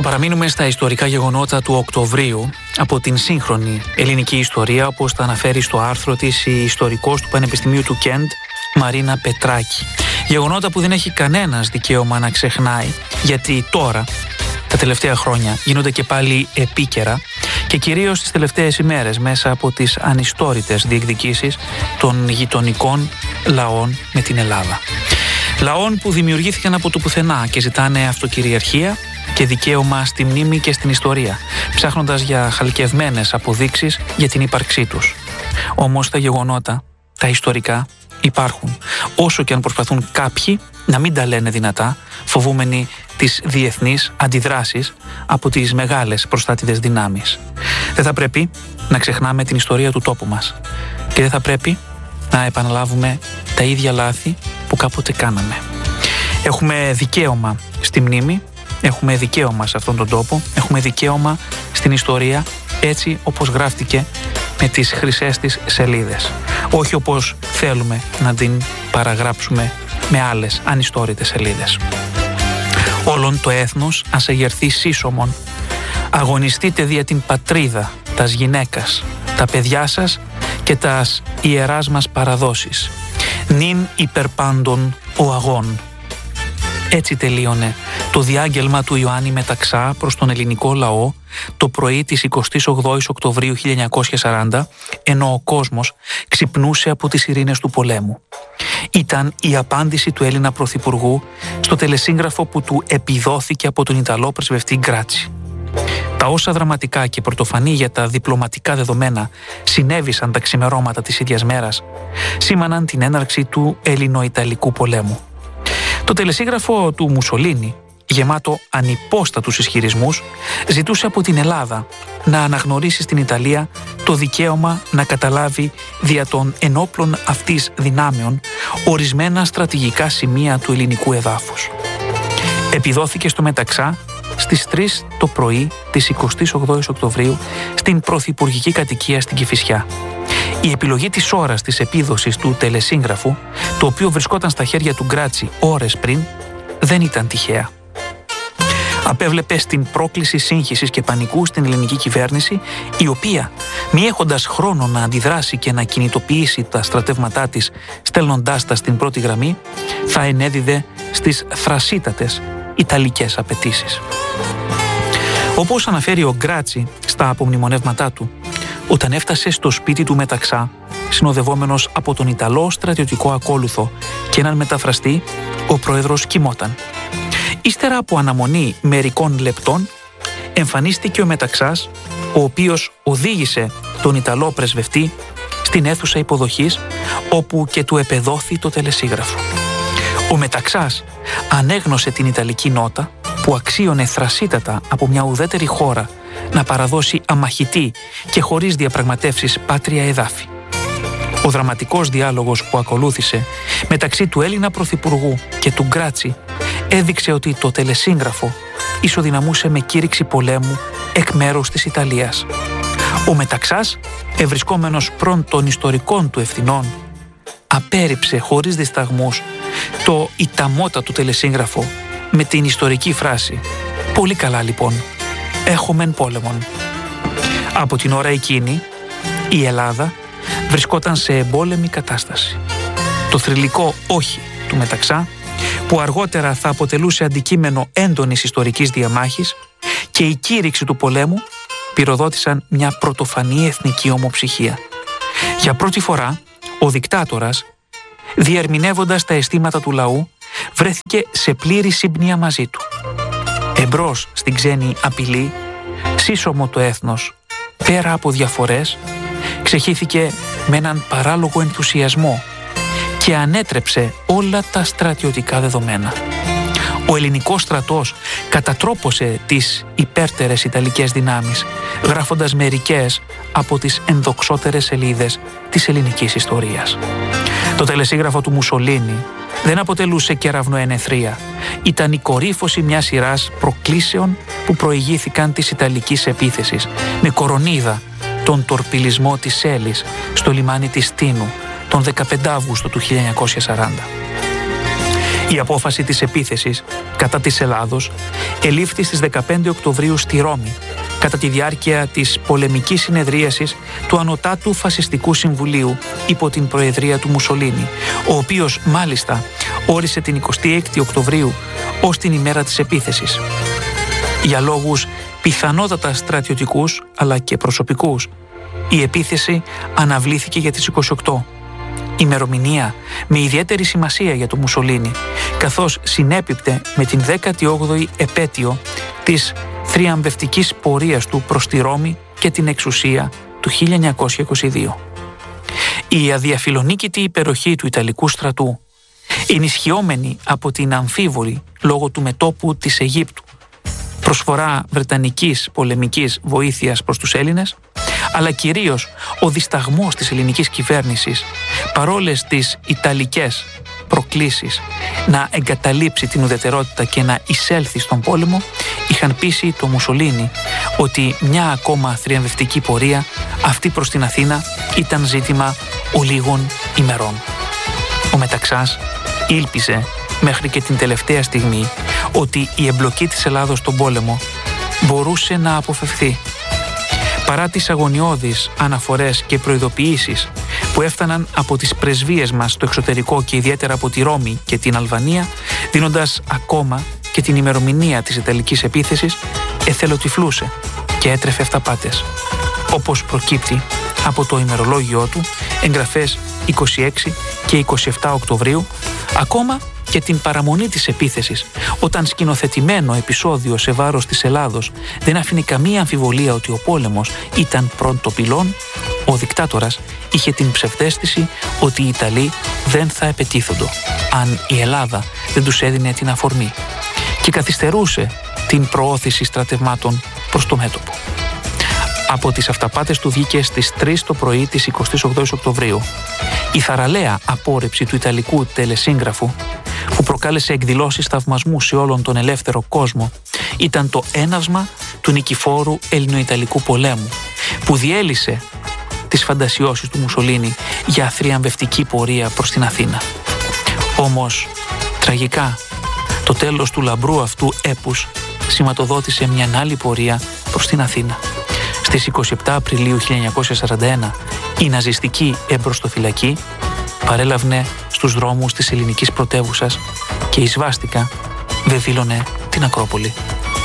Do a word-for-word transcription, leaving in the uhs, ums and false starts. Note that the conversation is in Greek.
παραμείνουμε στα ιστορικά γεγονότα του Οκτωβρίου από την σύγχρονη ελληνική ιστορία, όπως τα αναφέρει στο άρθρο της η ιστορικός του Πανεπιστημίου του Κέντ, Μαρίνα Πετράκη. Γεγονότα που δεν έχει κανένας δικαίωμα να ξεχνάει, γιατί τώρα, τα τελευταία χρόνια, γίνονται και πάλι επίκαιρα και κυρίως τις τελευταίες ημέρες μέσα από τις ανιστόρητες διεκδικήσεις των γειτονικών λαών με την Ελλάδα. Λαών που δημιουργήθηκαν από το πουθενά και ζητάνε αυτοκυριαρχία και δικαίωμα στη μνήμη και στην ιστορία, ψάχνοντας για χαλκευμένες αποδείξεις για την ύπαρξή τους. Όμως τα γεγονότα, τα ιστορικά, υπάρχουν, όσο και αν προσπαθούν κάποιοι να μην τα λένε δυνατά, φοβούμενοι τις διεθνείς αντιδράσεις από τις μεγάλες προστάτηδες δυνάμεις. Δεν θα πρέπει να ξεχνάμε την ιστορία του τόπου μας και δεν θα πρέπει να επαναλάβουμε τα ίδια λάθη που κάποτε κάναμε. Έχουμε δικαίωμα στη μνήμη, έχουμε δικαίωμα σε αυτόν τον τόπο, έχουμε δικαίωμα στην ιστορία έτσι όπως γράφτηκε με τις χρυσές της σελίδες. Όχι όπως θέλουμε να την παραγράψουμε με άλλες ανιστόρητες σελίδες. Όλον το έθνος ας εγερθεί σύσσωμον. Αγωνιστείτε δια την πατρίδα, τας γυναίκας, τα παιδιά σας και τας ιεράς μας παραδόσεις. Νυν υπερπάντων ο αγών. Έτσι τελείωνε το διάγγελμα του Ιωάννη Μεταξά προς τον ελληνικό λαό το πρωί της εικοστής ογδόης Οκτωβρίου χίλια εννιακόσια σαράντα, ενώ ο κόσμος ξυπνούσε από τις ειρήνες του πολέμου. Ήταν η απάντηση του Έλληνα Πρωθυπουργού στο τελεσίγγραφο που του επιδόθηκε από τον Ιταλό πρεσβευτή Γκράτσι. Τα όσα δραματικά και πρωτοφανή για τα διπλωματικά δεδομένα συνέβησαν τα ξημερώματα της ίδιας μέρας, σήμαναν την έναρξη του Ελληνο-Ιταλικού πολέμου. Το τελεσίγγραφο του Μουσολίνι, γεμάτο ανυπόστατους ισχυρισμούς, ζητούσε από την Ελλάδα να αναγνωρίσει στην Ιταλία το δικαίωμα να καταλάβει δια των ενόπλων αυτής δυνάμεων ορισμένα στρατηγικά σημεία του ελληνικού εδάφους. Επιδόθηκε στο Μεταξά στις τρεις το πρωί της εικοστής ογδόης Οκτωβρίου στην πρωθυπουργική κατοικία στην Κηφισιά. Η επιλογή της ώρας της επίδοσης του τελεσίγγραφου, το οποίο βρισκόταν στα χέρια του Γκράτσι ώρες πριν, δεν ήταν τυχαία. Απέβλεπε στην πρόκληση σύγχυσης και πανικού στην ελληνική κυβέρνηση, η οποία, μη έχοντας χρόνο να αντιδράσει και να κινητοποιήσει τα στρατεύματά της στέλνοντάς τα στην πρώτη γραμμή, θα ενέδιδε στις θρασίτατες ιταλικές απαιτήσεις. Όπως αναφέρει ο Γκράτσι στα απομνημονεύματά του, όταν έφτασε στο σπίτι του Μεταξά, συνοδευόμενος από τον Ιταλό στρατιωτικό ακόλουθο και έναν μεταφραστή, ο πρόεδρος κοιμόταν. Ύστερα από αναμονή μερικών λεπτών, εμφανίστηκε ο Μεταξάς, ο οποίος οδήγησε τον Ιταλό πρεσβευτή στην αίθουσα υποδοχής, όπου και του επεδόθη το τελεσίγγραφο. Ο Μεταξάς ανέγνωσε την Ιταλική νότα, που αξίωνε θρασίτατα από μια ουδέτερη χώρα να παραδώσει αμαχητή και χωρίς διαπραγματεύσεις πάτρια εδάφη. Ο δραματικός διάλογος που ακολούθησε μεταξύ του Έλληνα Πρωθυπουργού και του Γκράτσι έδειξε ότι το τελεσίγγραφο ισοδυναμούσε με κήρυξη πολέμου εκ μέρους της Ιταλίας. Ο Μεταξάς, ευρισκόμενος προν των ιστορικών του ευθυνών, απέρριψε χωρίς δισταγμούς το ηταμότατο τελεσίγγραφο με την ιστορική φράση «Πολύ καλά λοιπόν, έχομεν πόλεμον». Από την ώρα εκείνη, η Ελλάδα βρισκόταν σε εμπόλεμη κατάσταση. Το θρυλικό «όχι» του Μεταξά, που αργότερα θα αποτελούσε αντικείμενο έντονης ιστορικής διαμάχης, και η κήρυξη του πολέμου πυροδότησαν μια πρωτοφανή εθνική ομοψυχία. Για πρώτη φορά, ο δικτάτορας, διερμηνεύοντας τα αισθήματα του λαού, βρέθηκε σε πλήρη συμπνοία μαζί του. Εμπρός στην ξένη απειλή, σύσσωμο το έθνος, πέρα από διαφορές, ξεχύθηκε με έναν παράλογο ενθουσιασμό και ανέτρεψε όλα τα στρατιωτικά δεδομένα. Ο ελληνικός στρατός κατατρόπωσε τις υπέρτερες Ιταλικές δυνάμεις, γράφοντας μερικές από τις ενδοξότερες σελίδες της ελληνικής ιστορίας. Το τελεσίγγραφο του Μουσολίνι δεν αποτελούσε κεραυνό ενεθρία. Ήταν η κορύφωση μιας σειράς προκλήσεων που προηγήθηκαν της Ιταλικής επίθεσης, με κορονίδα τον τορπιλισμό της Έλλης στο λιμάνι της Τίνου τον δεκαπέντε Αυγούστου του χίλια εννιακόσια σαράντα. Η απόφαση της επίθεσης κατά της Ελλάδος ελήφθη στις δεκαπέντε Οκτωβρίου στη Ρώμη, κατά τη διάρκεια της πολεμικής συνεδρίασης του Ανωτάτου Φασιστικού Συμβουλίου υπό την προεδρία του Μουσολίνη, ο οποίος μάλιστα όρισε την εικοστή έκτη Οκτωβρίου ως την ημέρα της επίθεσης. Για λόγους πιθανότατα στρατιωτικούς αλλά και προσωπικούς, η επίθεση αναβλήθηκε για τις είκοσι οκτώ. Ημερομηνία με ιδιαίτερη σημασία για το Μουσολίνι, καθώς συνέπιπτε με την δέκατη όγδοη επέτειο της θριαμβευτικής πορείας του προς τη Ρώμη και την εξουσία του χίλια εννιακόσια είκοσι δύο. Η αδιαφιλονίκητη υπεροχή του Ιταλικού στρατού, ενισχυόμενη από την αμφίβολη λόγω του μετώπου της Αιγύπτου προσφορά βρετανικής πολεμικής βοήθειας προς τους Έλληνες, αλλά κυρίως ο δισταγμός της ελληνικής κυβέρνησης παρόλες τις ιταλικές προκλήσεις να εγκαταλείψει την ουδετερότητα και να εισέλθει στον πόλεμο, είχαν πείσει το Μουσολίνι ότι μια ακόμα θριαμβευτική πορεία, αυτή προς την Αθήνα, ήταν ζήτημα ολίγων ημερών. Ο Μεταξάς ήλπιζε μέχρι και την τελευταία στιγμή ότι η εμπλοκή της Ελλάδος στον πόλεμο μπορούσε να αποφευθεί. Παρά τις αγωνιώδεις αναφορές και προειδοποιήσεις που έφταναν από τις πρεσβείες μας στο εξωτερικό και ιδιαίτερα από τη Ρώμη και την Αλβανία, δίνοντας ακόμα και την ημερομηνία της Ιταλικής επίθεσης, εθελοτυφλούσε και έτρεφε αυταπάτες, όπως προκύπτει από το ημερολόγιό του, εγγραφές είκοσι έξι και είκοσι επτά Οκτωβρίου, ακόμα και την παραμονή της επίθεσης, όταν σκηνοθετημένο επεισόδιο σε βάρος της Ελλάδος δεν άφηνε καμία αμφιβολία ότι ο πόλεμος ήταν πρώτο πυλών, ο δικτάτορας είχε την ψευδαίσθηση ότι οι Ιταλοί δεν θα επετίθοντο αν η Ελλάδα δεν τους έδινε την αφορμή και καθυστερούσε την προώθηση στρατευμάτων προς το μέτωπο. Από τις αυταπάτες του βγήκε στις τρεις το πρωί της εικοστής όγδοης Οκτωβρίου η θαραλέα απόρριψη του Ιταλικού τελεσύγγραφου, που προκάλεσε εκδηλώσεις θαυμασμού σε όλον τον ελεύθερο κόσμο, ήταν το έναυσμα του νικηφόρου Ελληνοϊταλικού πολέμου, που διέλυσε τις φαντασιώσεις του Μουσολίνι για θριαμβευτική πορεία προς την Αθήνα. Όμως, τραγικά, το τέλος του λαμπρού αυτού έπους σηματοδότησε μια άλλη πορεία προς την Αθήνα. Στις εικοστή εβδόμη Απριλίου χίλια εννιακόσια σαράντα ένα, η ναζιστική εμπροστοφυλακή παρέλαβνε στους δρόμους της ελληνικής πρωτεύουσας και η σβάστηκα βεβήλωνε την Ακρόπολη.